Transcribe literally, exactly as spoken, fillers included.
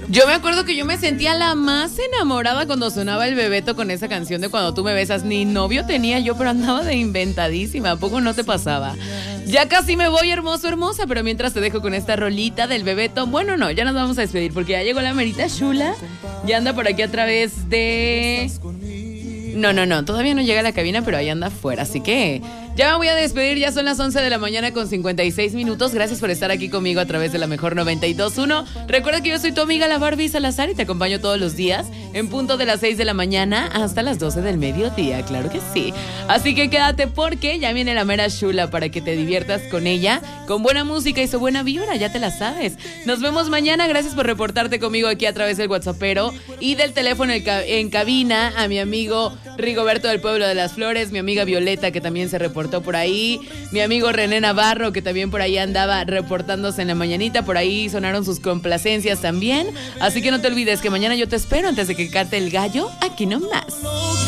Yo me acuerdo que yo me sentía la más enamorada cuando sonaba el Bebeto con esa canción de Cuando tú me besas. Ni novio tenía yo, pero andaba de inventadísima. ¿A poco no te pasaba? Ya casi me voy, hermoso, hermosa, pero mientras te dejo con esta rolita del Bebeto. Bueno, no, ya nos vamos a despedir porque ya llegó la merita chula. Ya anda por aquí a través de... No, no, no, todavía no llega a la cabina, pero ahí anda afuera, así que ya me voy a despedir, ya son las once de la mañana con cincuenta y seis minutos, gracias por estar aquí conmigo a través de la mejor noventa y dos punto uno, recuerda que yo soy tu amiga la Barbie Salazar y te acompaño todos los días en punto de las seis de la mañana hasta las doce del mediodía, claro que sí, así que quédate porque ya viene la mera chula para que te diviertas con ella, con buena música y su buena vibra, ya te la sabes, nos vemos mañana, gracias por reportarte conmigo aquí a través del WhatsAppero y del teléfono en cabina, a mi amigo Rigoberto del Pueblo de las Flores, mi amiga Violeta que también se reportó por ahí, mi amigo René Navarro que también por ahí andaba reportándose en la mañanita, por ahí sonaron sus complacencias también, así que no te olvides que mañana yo te espero antes de que cante el gallo, aquí nomás.